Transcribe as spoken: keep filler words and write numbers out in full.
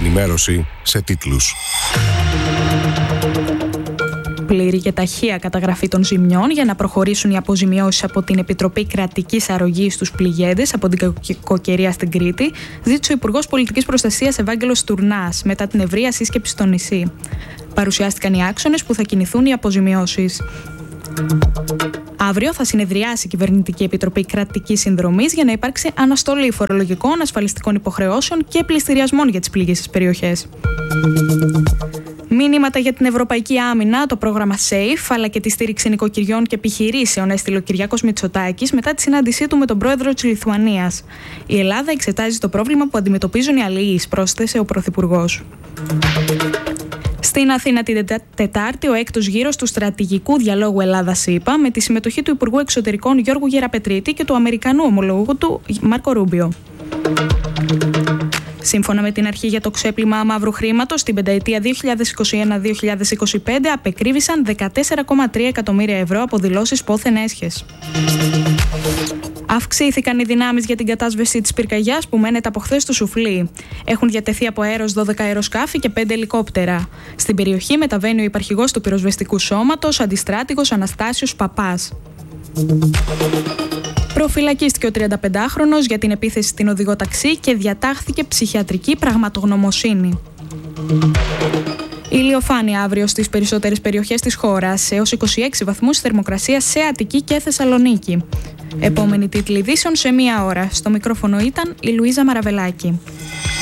ενημέρωση σε τίτλους. Πλήρη και ταχεία καταγραφή των ζημιών για να προχωρήσουν οι αποζημιώσεις από την Επιτροπή Κρατικής Αρρωγής στους πληγέντες από την κακοκαιρία στην Κρήτη, ζήτησε ο Υπουργός Πολιτικής Προστασίας Ευάγγελος Τουρνάς μετά την ευρεία σύσκεψη στο νησί. Παρουσιάστηκαν οι άξονες που θα κινηθούν οι αποζημιώσεις. Αύριο θα συνεδριάσει η Κυβερνητική Επιτροπή Κρατικής Συνδρομής για να υπάρξει αναστολή φορολογικών, ασφαλιστικών υποχρεώσεων και πληστηριασμών για τις πληγήσεις περιοχές. Μήνυματα για την Ευρωπαϊκή Άμυνα, το πρόγραμμα SAFE, αλλά και τη στήριξη νοικοκυριών και επιχειρήσεων έστειλε ο Κυριάκος Μητσοτάκης μετά τη συνάντησή του με τον πρόεδρο της Λιθουανίας. Η Ελλάδα εξετάζει το πρόβλημα που αντιμετωπίζουν οι αλληλείς, πρόσθεσε ο Πρωθυπουργός. Στην Αθήνα την Τετάρτη, ο έκτος γύρος του στρατηγικού διαλόγου Ελλάδα-ΣΥΠΑ με τη συμμετοχή του Υπουργού Εξωτερικών Γιώργου Γεραπετρίτη και του Αμερικανού ομολογού του Μάρκο Ρούμπιο. Σύμφωνα με την αρχή για το ξέπλυμα μαύρου χρήματος, στην πενταετία δύο χιλιάδες είκοσι ένα με δύο χιλιάδες είκοσι πέντε απεκρίβησαν δεκατέσσερα κόμμα τρία εκατομμύρια ευρώ από δηλώσεις πόθεν έσχες. Αυξήθηκαν οι δυνάμεις για την κατάσβεση της πυρκαγιάς που μένεται από χθες στο Σουφλί. Έχουν διατεθεί από αέρος δώδεκα αεροσκάφη και πέντε ελικόπτερα. Στην περιοχή μεταβαίνει ο υπαρχηγός του πυροσβεστικού σώματος, αντιστράτηγος Αναστάσιος Παπάς. Προφυλακίστηκε ο τριανταπεντάχρονος για την επίθεση στην οδηγό ταξί και διατάχθηκε ψυχιατρική πραγματογνωμοσύνη. Ηλιοφάνεια αύριο στις περισσότερες περιοχές της χώρας, έως είκοσι έξι βαθμούς θερμοκρασία σε Αττική και Θεσσαλονίκη. Επόμενη τίτλη ειδήσεων σε μία ώρα. Στο μικρόφωνο ήταν η Λουίζα Μαραβελάκη.